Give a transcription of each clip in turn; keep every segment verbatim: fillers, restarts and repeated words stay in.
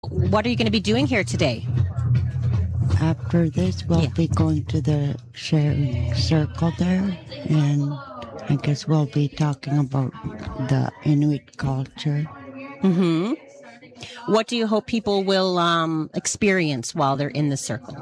What are you going to be doing here today? After this, we'll Yeah. be going to the sharing circle there, and I guess we'll be talking about the Inuit culture. Mm-hmm. What do you hope people will um, experience while they're in the circle?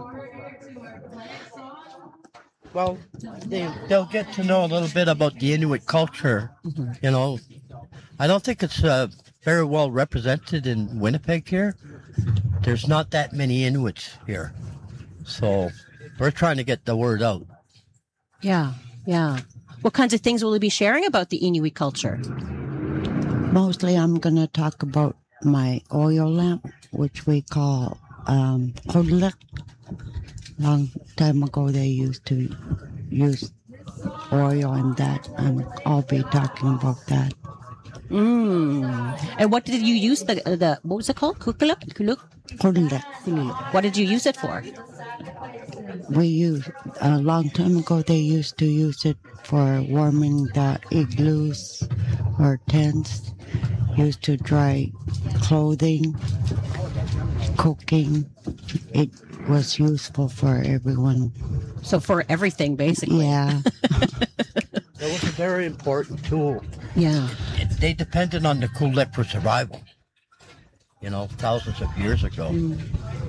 Well, they, they'll get to know a little bit about the Inuit culture. Mm-hmm. You know, I don't think it's uh, very well represented in Winnipeg here. There's not that many Inuits here. So we're trying to get the word out. Yeah, yeah. What kinds of things will you be sharing about the Inuit culture? Mostly, I'm going to talk about my oil lamp, which we call um, Hodlik. Long time ago, they used to use oil and that, and I'll be talking about that. Mm. And what did you use the the what was it called? Kukuluk? Kuluk? Hodlik. What did you use it for? We used, a long time ago, they used to use it for warming the igloos or tents, used to dry clothing, cooking. It was useful for everyone. So for everything, basically. Yeah. It was a very important tool. Yeah. They depended on the Kulek for survival, you know, thousands of years ago. Mm.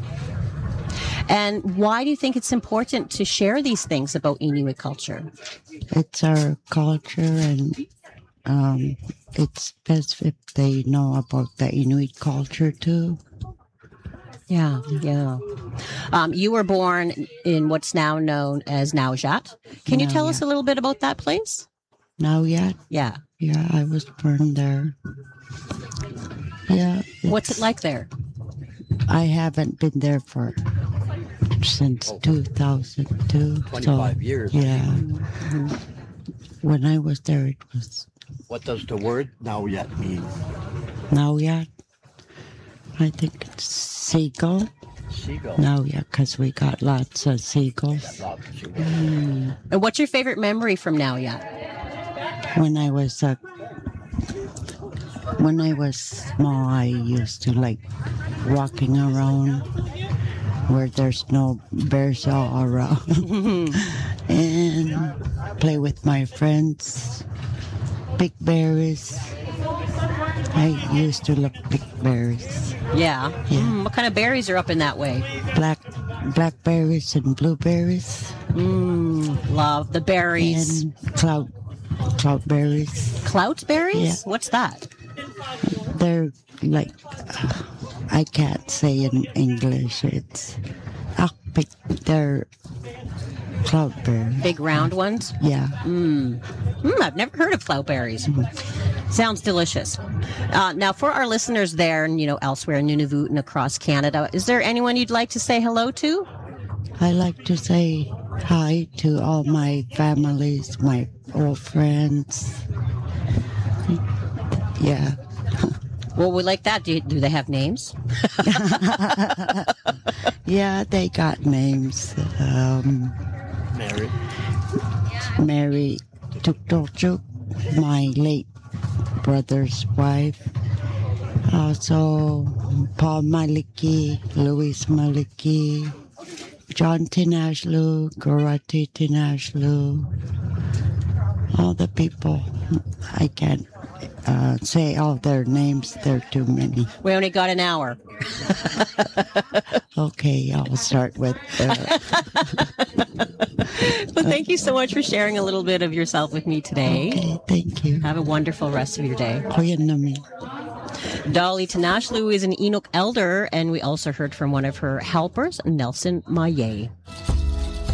And why do you think it's important to share these things about Inuit culture? It's our culture, and um, it's best if they know about the Inuit culture too. Yeah, yeah. Um, you were born in what's now known as Naujat. Can you tell us a little bit about that place? Now yet? Yeah. Yeah, I was born there. Yeah. What's it like there? I haven't been there for since two thousand two. twenty-five so, years. Yeah. Mm-hmm. When I was there, it was What does the word now yet mean? now yet. I think it's seagull. Seagull. Now yeah, because we got lots of seagulls. Lots of seagulls. Mm. And what's your favorite memory from Naujat? When I was uh, when I was small, I used to like walking around where there's no bears all around and play with my friends, pick berries. I used to love pick berries. Yeah. Yeah. Mm, what kind of berries are up in that way? Black blackberries and blueberries. Mm, love the berries. And cloud cloudberries. Cloutberries? Yeah. What's that? They're like, uh, I can't say in English. It's akpik. They're cloudberries. Big round ones? Yeah. Mm. Mm, I've never heard of cloutberries. Sounds delicious. Uh, now, for our listeners there and, you know, elsewhere in Nunavut and across Canada, is there anyone you'd like to say hello to? I like to say hi to all my families, my old friends. Yeah. Well, we like that. Do, you, do they have names? Yeah, they got names. Um, Mary. Mary Tuktochuk, my late brother's wife. Also, Paul Maliki, Louis Maliki, John Tinashlu, Gorati Tinashlu. All the people. I can't uh, say all their names. There are too many. We only got an hour. Okay, I'll start with... Uh, Well, thank you so much for sharing a little bit of yourself with me today. okay, thank you. Have a wonderful rest of your day. Koyanami. Dolly Tinashlu is an Inuk elder, and we also heard from one of her helpers, Nelson Maye.